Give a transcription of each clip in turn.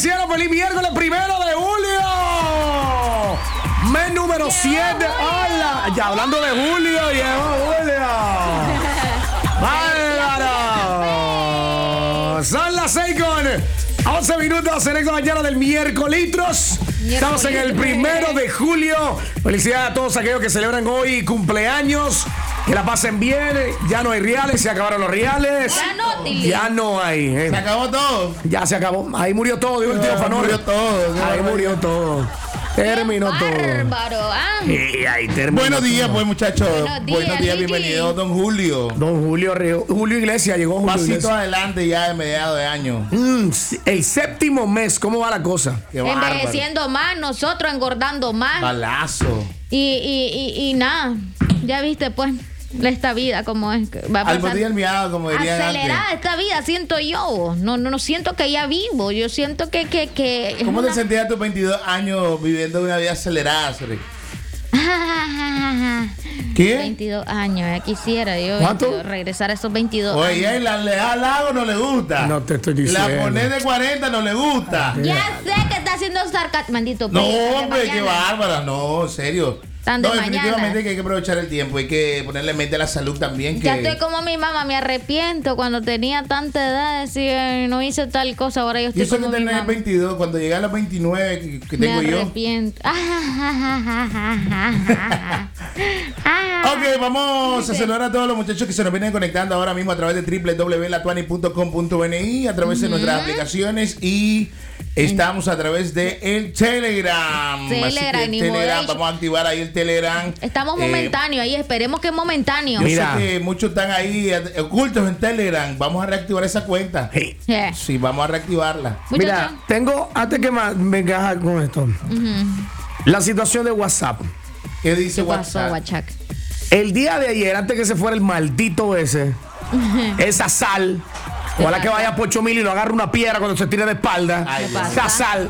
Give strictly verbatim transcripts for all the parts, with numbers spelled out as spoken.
hicieron? ¡Feliz miércoles primero de julio! Mes número siete. ¡Hola! Ya hablando de julio, llegó Julio. ¡Bárbaro! Son las seis con once minutos en esta mañana del miércoles. Estamos en el primero de julio. Felicidades a todos aquellos que celebran hoy cumpleaños. Que la pasen bien. Ya no hay reales, se acabaron los reales. Ya no, Tilly. Ya no hay. Eh. Se acabó todo. Ya se acabó. Ahí murió todo, dijo el tío Fanor. Murió todo. Ahí murió todo. Terminó todo. Bárbaro, ah. Y ahí terminó. Buenos días, todo. pues, muchachos. Buenos días, Buenos días, Ricky. bienvenido, don Julio. Don Julio Río. Julio Iglesias llegó. Julio Pasito Iglesias. adelante ya de mediados de año. Mm, el séptimo mes, ¿cómo va la cosa? Qué bárbaro. Envejeciendo más, nosotros engordando más. Balazo. Y, y, y, y nada, ya viste pues esta vida como es. que Va a Al pasar. día el miado, como dirían Acelerada antes. esta vida, siento yo. No, no, no siento que ya vivo. Yo siento que. que, que es ¿Cómo te una- sentías a tus veintidós años viviendo una vida acelerada, Sri? ¿Qué? veintidós años, ya quisiera yo ¿Cuánto? veintidós, regresar a esos veintidós Oye, años. la leal al lago no le gusta. No te estoy diciendo. La poner de cuarenta no le gusta. Ya sé que está haciendo sarcasmo, maldito. No, pello, de hombre, qué mañana. bárbara. No, en serio. Tan de No, mañana. definitivamente que hay que aprovechar el tiempo. Hay que ponerle mente a la salud también. Que... Ya estoy como mi mamá, me arrepiento cuando tenía tanta edad, decía, no hice tal cosa, ahora yo Y estoy eso que como mi tener mamá. veintidós, cuando llegue a los veintinueve que, que Me tengo yo. arrepiento. Ok, vamos a saludar a todos los muchachos que se nos vienen conectando ahora mismo a través de doble u doble u doble u punto latuani punto com punto b n i, a través de nuestras aplicaciones y estamos a través de el Telegram. Así que Telegram, el ni Telegram, modo. vamos a activar ahí el Telegram. Estamos Eh, momentáneos ahí, esperemos que momentáneo. Yo Mira. sé que muchos están ahí eh, ocultos en Telegram. Vamos a reactivar esa cuenta. Hey. Yeah. Sí, vamos a reactivarla. Mira, Muchacho. tengo, antes que ma- me encaja con esto, la situación de WhatsApp. ¿Qué dice ¿Qué pasó, WhatsApp? Huachac? El día de ayer, antes que se fuera el maldito ese, esa sal, ojalá que vaya a Pocho Mil y lo agarre una piedra cuando se tire de espalda. Ay, Dios. Esa sal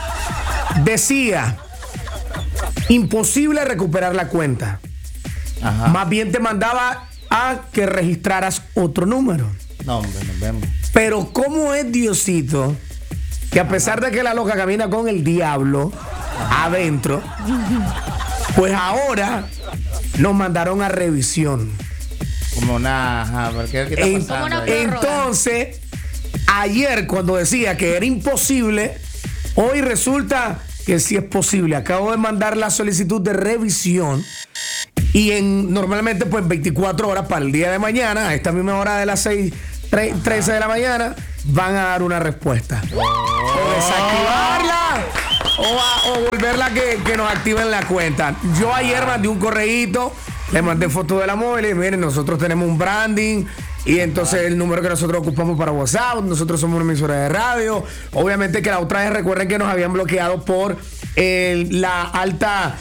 decía, imposible recuperar la cuenta. Ajá. Más bien te mandaba a que registraras otro número. No, hombre, nos vemos. Pero ¿cómo es Diosito que a pesar de que la loca camina con el diablo adentro, pues ahora nos mandaron a revisión? Como una. Ajá, ¿pero ¿qué, qué está En- pasando? Como una ahí? prórroga. Entonces, ayer cuando decía que era imposible, hoy resulta que sí es posible. Acabo de mandar la solicitud de revisión y en normalmente pues veinticuatro horas para el día de mañana, a esta misma hora de las seis trece de la mañana, van a dar una respuesta. O desactivarla o, a- o volverla que, que nos activen la cuenta. Yo ayer mandé un correíto, le mandé foto de la móvil y miren, nosotros tenemos un branding y entonces el número que nosotros ocupamos para WhatsApp, nosotros somos una emisora de radio. Obviamente que la otra vez recuerden que nos habían bloqueado por eh, la alta...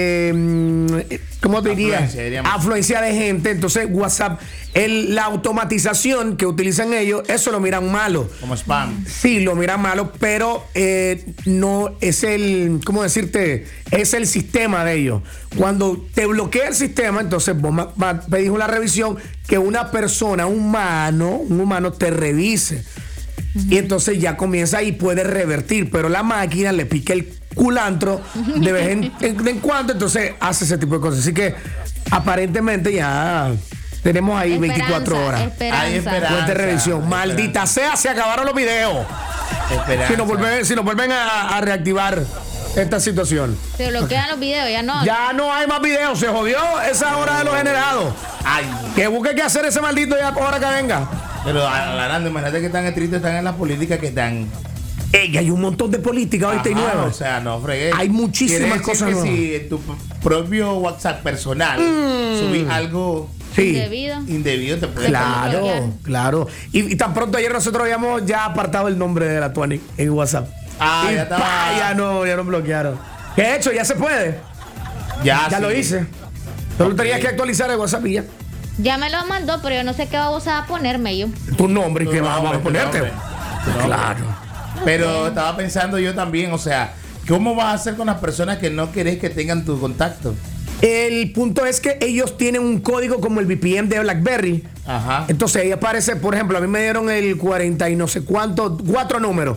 Eh, ¿Cómo te diría? Afluencia, diríamos. Afluencia de gente. Entonces WhatsApp, el, la automatización que utilizan ellos, eso lo miran malo. Como spam. Sí, lo miran malo, pero eh, no es el, ¿cómo decirte? Es el sistema de ellos. Cuando te bloquea el sistema, entonces vos ma- ma- pedís una revisión que una persona, un humano, un humano te revise. Y entonces ya comienza y puede revertir, pero la máquina le pica el culantro de vez en, en- en cuando, entonces hace ese tipo de cosas. Así que aparentemente ya tenemos ahí Esperanza, veinticuatro horas. Esperanza. Hay esperanza. Cuenta de revisión. Esperanza. Maldita sea, se acabaron los videos. Esperanza. Si nos vuelven, si nos vuelven a, a reactivar esta situación. Se bloquean los videos, ya no. Ya no hay más videos, se jodió esa hora de los generados. Ay, Que busque que hacer ese maldito ya ahora que venga. pero alarando, imagínate que tan estrictos están en la política que están. Ey, hay un montón de política ahorita y Ajá, nueva. O sea, no fregué. Hay muchísimas Quiere decir cosas que nuevas. si en tu p- propio WhatsApp personal subís algo Sí. Indebido. indebido, te puede Claro, bloquear. claro. Y, y tan pronto ayer nosotros habíamos ya apartado el nombre de la Tuani en WhatsApp. Ah, Y ya estaba. pa, ya no, ya no bloquearon. ¿Qué he hecho? Ya se puede. Ya, Ya sí. lo hice. Solo Ok. tenías que actualizar el WhatsApp y ya. Ya me lo mandó, pero yo no sé qué vamos a ponerme yo. Tu nombre y Tu qué vamos a nombre, tu ponerte. nombre. Tu nombre. Claro. Pero estaba pensando yo también, o sea, ¿cómo vas a hacer con las personas que no querés que tengan tu contacto? El punto es que ellos tienen un código como el V P N de BlackBerry. Ajá. Entonces ahí aparece, por ejemplo, a mí me dieron el cuarenta y no sé cuánto, cuatro números.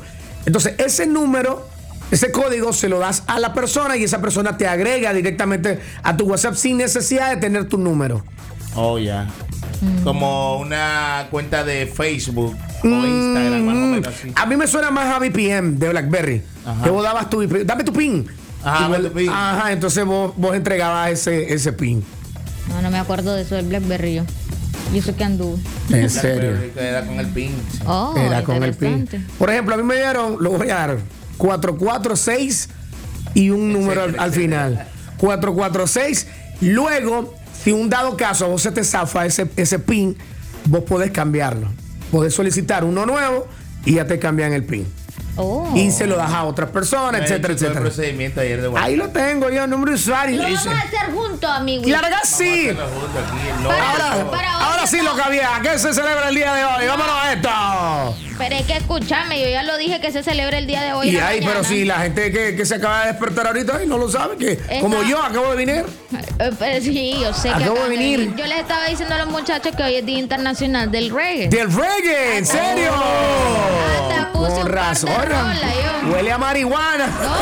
Entonces, ese número, ese código se lo das a la persona y esa persona te agrega directamente a tu WhatsApp sin necesidad de tener tu número. Oh, ya. Mm. Como una cuenta de Facebook o Instagram, más o menos así. A mí me suena más a V P N de BlackBerry. Ajá. Que vos dabas tu V P N. Dame tu PIN. Ajá, vos, tu PIN. Ajá, entonces vos, vos entregabas ese, ese PIN. No, no me acuerdo de eso del BlackBerry yo. Yo sé que anduvo. En serio. Era con el PIN. Oh, era con el PIN. Por ejemplo, a mí me dieron, lo voy a dar, cuatro cuatro seis y un número al, al final. cuatro cuatro seis. Luego, si un dado caso a vos se te zafa ese, ese PIN, vos podés cambiarlo. Podés solicitar uno nuevo y ya te cambian el PIN. Oh. Y se lo das a otras personas, etcétera, etcétera. Procedimiento ayer de Ahí lo tengo yo, nombre de usuario. Lo vamos a hacer juntos, amigo. Claro que sí. Para, ahora para ahora sí lo que había. ¿Qué se celebra el día de hoy? Vámonos a esto. Pero hay que escucharme, yo ya lo dije que se celebra el día de hoy. Y ahí, pero si la gente que, que se acaba de despertar ahorita y no lo sabe, que Esta, como yo acabo de venir. Eh, pero sí, yo sé acabo que de venir. venir. Yo les estaba diciendo a los muchachos que hoy es Día Internacional del Reggae. ¿Del reggae? ¿En oh. serio? Hasta puse Con un razón. par de rola, yo. Huele a marihuana. No,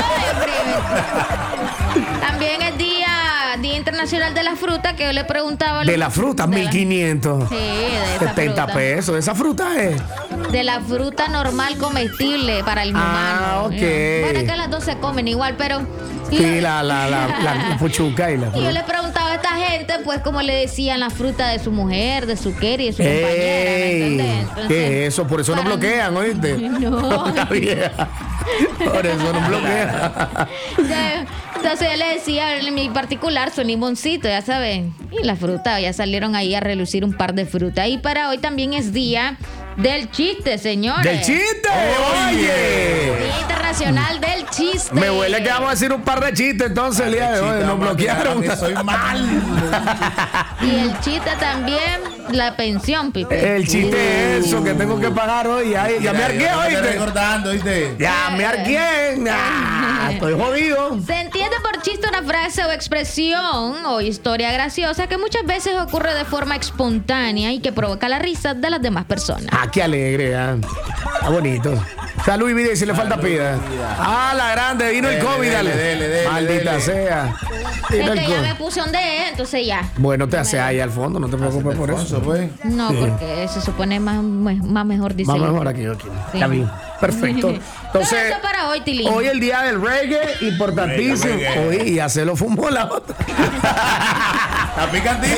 también es día, día Internacional de la Fruta, que yo le preguntaba. A de la fruta, mil quinientos. Sí, de esa setenta fruta. pesos. ¿Esa fruta es? De la fruta normal comestible para el humano. Ah, ok. Bueno, es que las dos se comen igual, pero. Sí, la, la, la, la, la puchuca y la fruta. Y yo le preguntaba a esta gente, pues, como le decían la fruta de su mujer, de su query, de su Ey, compañera, ¿me entendés? Entonces, ¿qué es eso? Por eso no bloquean, ¿oíste? No. Por eso no bloquean. Entonces yo le decía, en mi particular, su limoncito, ya saben. Y la fruta, ya salieron ahí a relucir un par de frutas. Y para hoy también es día del chiste, señores. ¡Del chiste! ¡Oye! Día Internacional del Chiste. Me huele que vamos a decir un par de chistes entonces el día de hoy. Nos bloquearon. Que soy mal. Y el chiste también, la pensión, Pipe. El chiste es eso que tengo que pagar hoy. Ya, ya me arqué, Estoy oíste. recordando, ¿oíste? Ya me arqué. Ah, estoy jodido. Se entiende por chiste una frase o expresión o historia graciosa que muchas veces ocurre de forma espontánea y que provoca la risa de las demás personas. Ah, qué alegre, ah. Está bonito. Salud y vida y si le falta pida. Ah, la grande, vino el COVID, dale. Dele, dele, Maldita dele. sea. Es que ya me puse donde es, entonces ya. Bueno, te hace ahí al fondo, no te preocupes por eso. Pues. No, Sí. porque se supone más, más mejor dice. Más mejor aquí, aquí. Sí. Está bien. Perfecto. Todo Entonces, eso para hoy, Tilín. hoy el día del reggae, importantísimo. Reggae, reggae. Hoy ya se lo fumó la otra. Está picantito.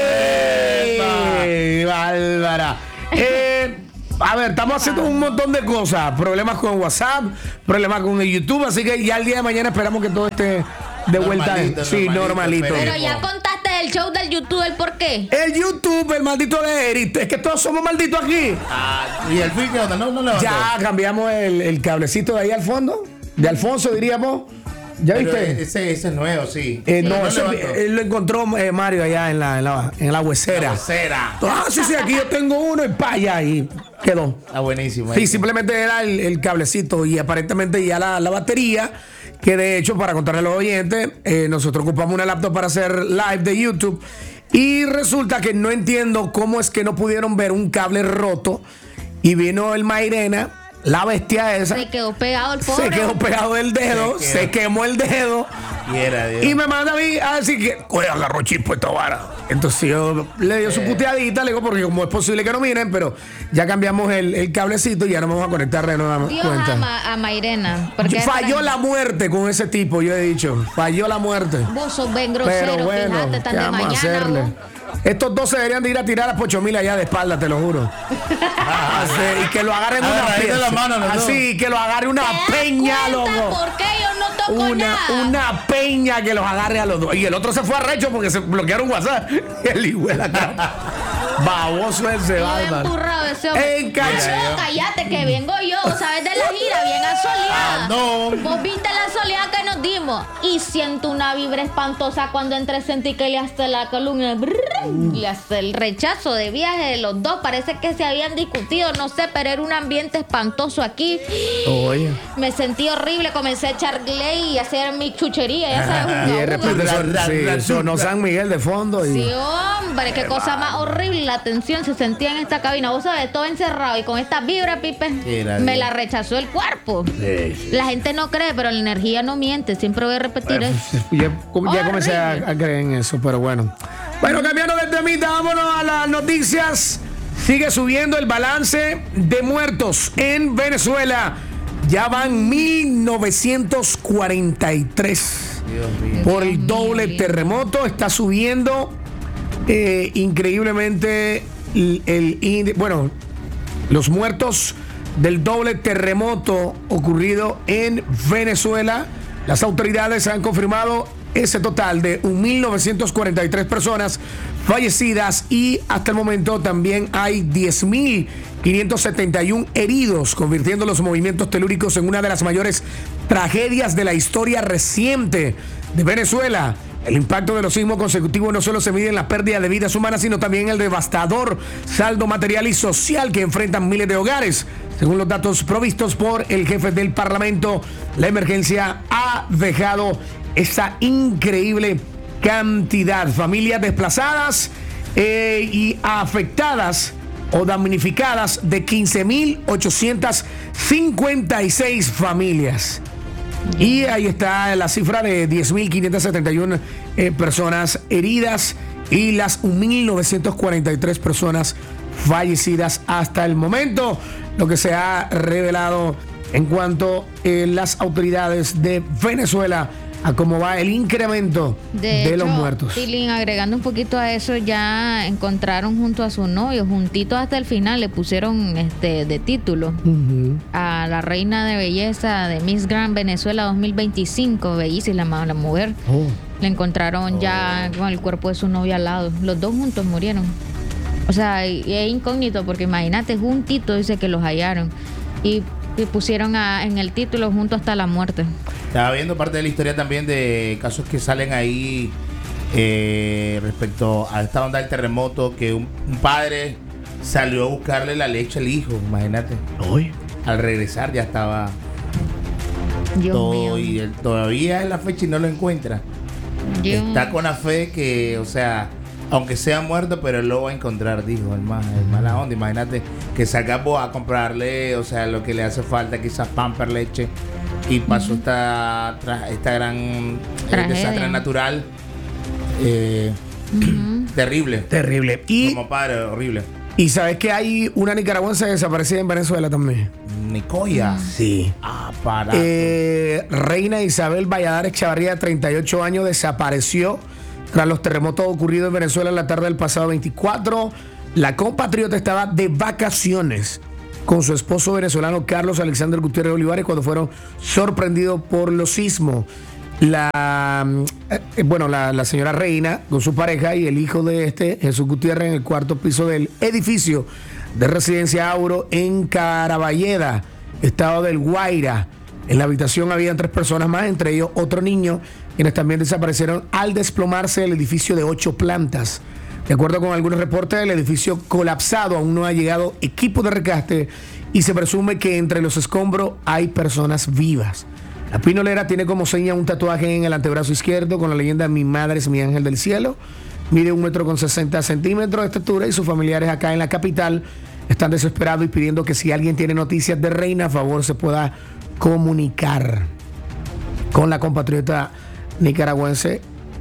¡Ey! Bárbara. Eh, a ver, estamos haciendo un montón de cosas. Problemas con WhatsApp, problemas con el YouTube. Así que ya el día de mañana esperamos que todo esté de vuelta. Normalito, Sí, normalito. normalito, Pero ya contaste el show del YouTube, el por qué. El YouTube, el maldito de Eric. Es que todos somos malditos aquí. Ah, y el fin que onda, no, no le Ya cambiamos el, el cablecito de ahí al fondo. De Alfonso, diríamos. ¿Ya Pero viste? ese, ese es nuevo, sí. Eh, Sí, no, no eso, levantó. él lo encontró eh, Mario allá en la, en la, en la huesera. La cera. Ah, sí, sí, aquí yo tengo uno y pa, allá y quedó. Está buenísimo. Sí, simplemente era el, el cablecito y aparentemente ya la, la batería, que de hecho, para contarle a los oyentes, eh, nosotros ocupamos una laptop para hacer live de YouTube y resulta que no entiendo cómo es que no pudieron ver un cable roto y vino el Mairena, la bestia esa, Se quedó pegado el pobre. se quedó pegado del dedo, Se se, quedó. quemó el dedo. Y era, Dios. Y me manda a mí a decir que, oye, agarró chispo esta vara. Entonces yo le dio su puteadita, le digo, porque como es posible que no miren, pero ya cambiamos el, el cablecito y ya no vamos a conectar de nueva Dios cuenta. ama a Mairena. Porque Falló para- la muerte con ese tipo, yo he dicho. Falló la muerte. Vos sos bien grosero, Pero bueno, fíjate, tan ¿qué de vamos a mañana. hacerle? vos. Estos dos se deberían de ir a tirar a Pocho Mil allá de espalda, te lo juro. Así, y que lo agarren una Agarradito de la mano, los dos. Así, que lo agarre una ¿Te das peña, cuenta loco. por qué yo no toco Una, nada? una peña que los agarre a los dos. Y el otro se fue arrecho porque se bloquearon WhatsApp. El hijo de la cara. Baboso ese, Yo bien bárbaro. burrado ese hombre. En cacha- Ay, no, cállate, que vengo yo, ¿sabes? De la gira, bien asoleada. Ah, no. Vos viste la soleada que nos dimos. Y siento una vibra espantosa cuando entré, sentí que le hasta la columna. brrr, y hasta el rechazo de viaje de los dos. Parece que se habían discutido, no sé, pero era un ambiente espantoso aquí. Oye. Me sentí horrible, comencé a echar glay y hacer mi chuchería, ya sabes. Y de uga, repente uga. son, sí, sonó San Miguel de fondo. Y... Sí, hombre, qué cosa más horrible. La tensión se sentía en esta cabina. Vos sabés, de todo encerrado y con esta vibra, Pipe, Era me Dios. la rechazó el cuerpo. Sí. La gente no cree, pero la energía no miente. Siempre voy a repetir eso. Ya, ya comencé a, Horrible. a creer en eso, pero bueno. Bueno, cambiando de temita, vámonos a las noticias. Sigue subiendo el balance de muertos en Venezuela. Ya van mil novecientos cuarenta y tres Dios mío. por el Dios doble mío. terremoto. Está subiendo eh, increíblemente el, el índice. Bueno, los muertos del doble terremoto ocurrido en Venezuela. Las autoridades han confirmado ese total de mil novecientos cuarenta y tres personas fallecidas y hasta el momento también hay diez mil quinientos setenta y uno heridos, convirtiendo los movimientos telúricos en una de las mayores tragedias de la historia reciente de Venezuela. El impacto de los sismos consecutivos no solo se mide en la pérdida de vidas humanas, sino también en el devastador saldo material y social que enfrentan miles de hogares. Según los datos provistos por el jefe del Parlamento, la emergencia ha dejado esa increíble cantidad. Familias desplazadas eh, y afectadas o damnificadas de quince mil ochocientas cincuenta y seis familias. Y ahí está la cifra de diez mil quinientas setenta y uno eh, personas heridas y las mil novecientos cuarenta y tres personas fallecidas hasta el momento, lo que se ha revelado en cuanto a eh, las autoridades de Venezuela a cómo va el incremento de, De, los hecho, muertos. Tilín, agregando un poquito a eso, ya encontraron junto a su novio, juntitos hasta el final, le pusieron este de título Ujú. a la reina de belleza de Miss Grand Venezuela dos mil veinticinco, bellísima la, la mujer. Oh. Le encontraron ya con el cuerpo de su novio al lado. Los dos juntos murieron. O sea, y, y es incógnito porque imagínate, juntito dice que los hallaron. Y, y pusieron a, en el título junto hasta la muerte. Estaba viendo parte de la historia también de casos que salen ahí eh, respecto a esta onda del terremoto, que un, un padre salió a buscarle la leche al hijo, imagínate. Hoy. Al regresar ya estaba Dios todo mío. y él todavía es la fecha y no lo encuentra. Dios. Está con la fe que, o sea, aunque sea muerto, pero él lo va a encontrar, dijo el más, el mala onda. Imagínate que salga vos a comprarle, o sea, lo que le hace falta, quizás pamper, leche, y pasó esta, tra- esta gran eh, Tragedia. desastre natural. Eh, Terrible. Terrible. Y, Como padre, horrible. y sabes que hay una nicaragüense desaparecida en Venezuela también. Nicoya. Sí. Ah, para. Eh, Reina Isabel Valladares Chavarría, de treinta y ocho años, desapareció tras los terremotos ocurridos en Venezuela en la tarde del pasado veinticuatro. La compatriota estaba de vacaciones con su esposo venezolano Carlos Alexander Gutiérrez Olivares cuando fueron sorprendidos por los sismos. La, eh, bueno, la, la señora Reina con su pareja y el hijo de este, Jesús Gutiérrez, en el cuarto piso del edificio de Residencia Auro en Caraballeda, estado del Guaira. En la habitación habían tres personas más, entre ellos otro niño, quienes también desaparecieron al desplomarse el edificio de ocho plantas. De acuerdo con algunos reportes, el edificio colapsado, aún no ha llegado equipo de rescate y se presume que entre los escombros hay personas vivas. La pinolera tiene como seña un tatuaje en el antebrazo izquierdo con la leyenda "Mi madre es mi ángel del cielo". Mide un metro con sesenta centímetros de estatura y sus familiares acá en la capital están desesperados y pidiendo que si alguien tiene noticias de Reina, a favor se pueda comunicar con la compatriota nicaragüense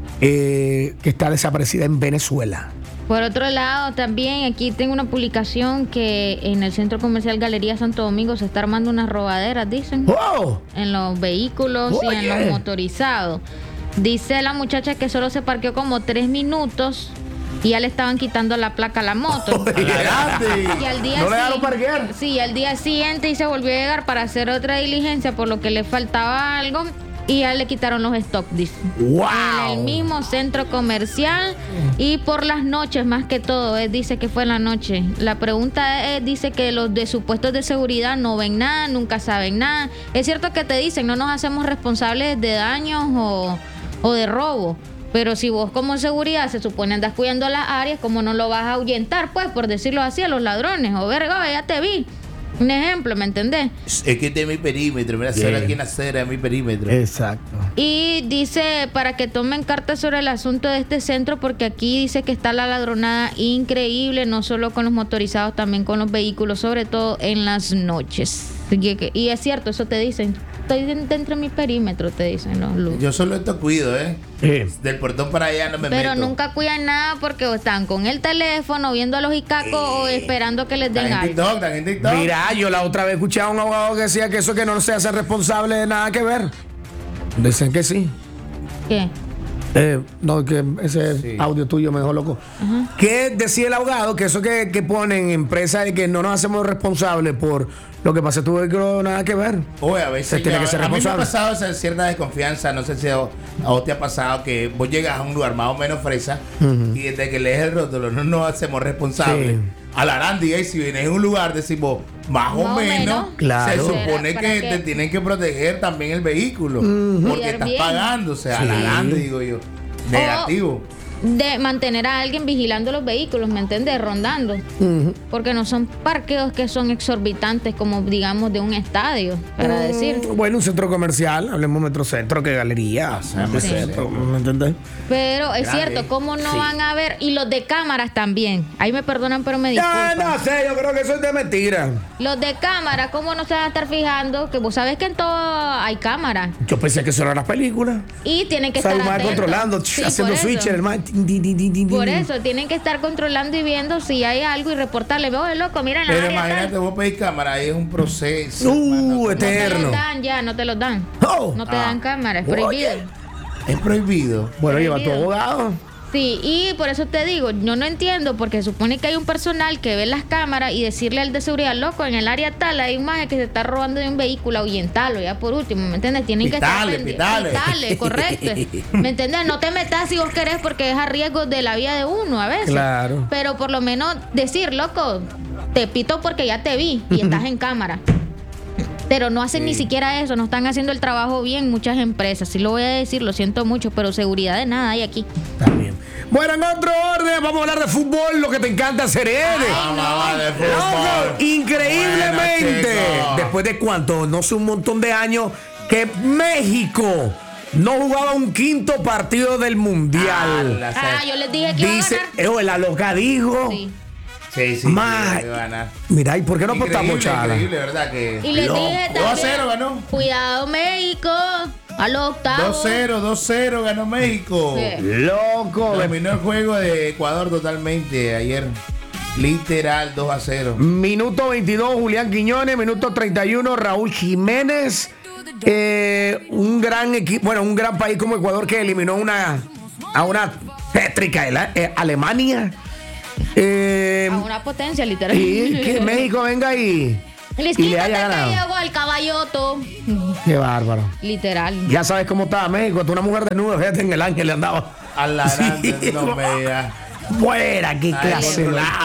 eh, que está desaparecida en Venezuela. Por otro lado, también aquí tengo una publicación que en el Centro Comercial Galería Santo Domingo se está armando unas robaderas, dicen, ¡Oh! en los vehículos y en Oye. los motorizados. Dice la muchacha que solo se parqueó como tres minutos y ya le estaban quitando la placa a la moto. Adelante. Y al día ¿No le dejaron sigui- parquear? Sí, al día siguiente y se volvió a llegar para hacer otra diligencia por lo que le faltaba algo y ya le quitaron los stocks, dice. ¡Wow! En el mismo centro comercial y por las noches más que todo, eh, dice que fue en la noche. La pregunta es, dice que los de supuestos de seguridad no ven nada, nunca saben nada. Es cierto que te dicen, no nos hacemos responsables de daños o, o de robo. Pero si vos como seguridad se supone andas cuidando las áreas, ¿cómo no lo vas a ahuyentar, pues, por decirlo así, a los ladrones? O verga, ya te vi. Un ejemplo, ¿me entendés? Es que este es mi perímetro, mira, Yeah. solo aquí en la acera es mi perímetro. Exacto. Y dice, para que tomen cartas sobre el asunto de este centro, porque aquí dice que está la ladronada increíble, no solo con los motorizados, también con los vehículos, sobre todo en las noches. Y que- y es cierto, eso te dicen. Estoy den- dentro de mi perímetro, te dicen los Lu. Yo solo esto cuido, ¿eh? Sí. Del portón para allá no me Pero meto. nunca cuidan nada porque o están con el teléfono, viendo a los icacos o esperando que les den Están en algo. TikTok, están en TikTok. Mira, yo la otra vez escuché a un abogado que decía que eso que no se hace responsable de nada que ver. Dicen que sí. ¿Qué? Eh, no, que ese Sí. audio tuyo me dejó loco. Que decía el abogado que eso que, que ponen empresas de que no nos hacemos responsables por lo que pasa tuvo que no nada que ver. Oye, a veces Se tiene yo- que ser a mí me ha responsable. pasado esa cierta desconfianza, no sé si a, a vos te ha pasado que vos llegas a un lugar más o menos fresa y desde que lees el rótulo no nos hacemos responsables. Sí. A la Arandi, eh, si vienes en un lugar decimos más o Más o menos, menos. Claro. se supone Para que que- te tienen que proteger también el vehículo porque Cuidar estás bien. pagando, o sea, a Sí. la Arandi digo yo, negativo. De mantener a alguien vigilando los vehículos, ¿me entiendes? Rondando. Porque no son parqueos que son exorbitantes como, digamos, de un estadio, para decir. Mm, Bueno, un centro comercial, hablemos metrocentro que galería. sea, Sí. Centro, ¿me entendés? Pero es Grande. cierto, ¿cómo no Sí. van a ver? Y los de cámaras también. Ahí me perdonan, pero me Ya, disculpan. no sé, yo creo que eso es de mentira. Los de cámara, ¿cómo no se van a estar fijando? Que vos sabés que en todo hay cámara. Yo pensé que eso era las películas. Y tienen que O sea, estar un man atentos. controlando, Sí, haciendo por eso. switch, el man. tin, tin, tin, tin, tin, Por tin. eso, tienen que estar controlando y viendo si hay algo y reportarle. Oye, loco, mira en la Pero área tal. imagínate, vos pedís cámara, ahí es un proceso. Uh, hermano. No te eterno. los dan ya, no te los dan. Oh. No te Ah. dan cámara, es Oye. prohibido. Es prohibido. Bueno, lleva tu Prohibido. abogado. Sí, y por eso te digo, yo no entiendo, porque se supone que hay un personal que ve las cámaras y decirle al de seguridad, loco, en el área tal hay un maje que se está robando de un vehículo, ahuyentalo, ya por último, ¿me entiendes? Tienen Pitale, que estar pendientes. pitale. Correcto. ¿Me entiendes? No te metas si vos querés porque es a riesgo de la vida de uno a veces. Claro. Pero por lo menos decir, loco, te pito porque ya te vi y estás en cámara. Pero no hacen Sí. ni siquiera eso, no están haciendo el trabajo bien muchas empresas. Sí lo voy a decir, lo siento mucho, pero seguridad de nada hay aquí. También. Bueno, en otro orden, vamos a hablar de fútbol, lo que te encanta hacer, Ede. Vamos a hablar de Loco, fútbol. increíblemente, Bueno, chicos. después de cuánto, no sé, un montón de años, que México no jugaba un quinto partido del Mundial. la Ah, yo les dije que iba a Dice, ganar. eh, la loca dijo. Sí. Sí, sí. Ma- sí, que va a ganar. Mira, ¿y por qué no apostamos, Increíble, Chala? increíble, ¿verdad? Que Y les Loco. dije dos a también, cero ganó. cuidado México, a los octavos. dos cero, dos cero ganó México. Sí. Loco, Dominó el juego de Ecuador totalmente ayer. Literal, dos a cero. minuto veintidós, Julián Quiñones, minuto treinta y uno, Raúl Jiménez. Eh, un gran equipo, bueno, un gran país como Ecuador que eliminó una, a una tétrica eh, Alemania. Eh, A una potencia, literal. y que México venga y, Les y le quítate haya que ganado. llegó el caballoto. Qué bárbaro. Literal. Ya sabes cómo estaba México, tú una mujer desnuda, fíjate, en el ángel le andaba. A la Sí. grande, no me digas. Fuera, qué Ay, clase. control-